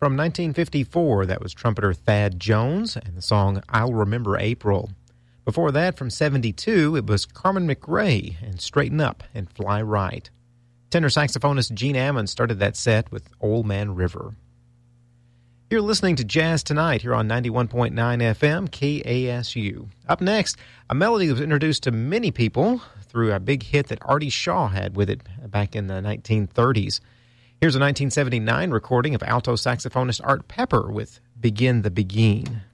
From 1954, that was trumpeter Thad Jones and the song I'll Remember April. Before that, from 72, it was Carmen McRae and Straighten Up and Fly Right. Tenor saxophonist Gene Ammon started that set with Old Man River. You're listening to Jazz Tonight here on 91.9 FM KASU. Up next, a melody that was introduced to many people through a big hit that Artie Shaw had with it back in the 1930s. Here's a 1979 recording of alto saxophonist Art Pepper with Begin the Beguine.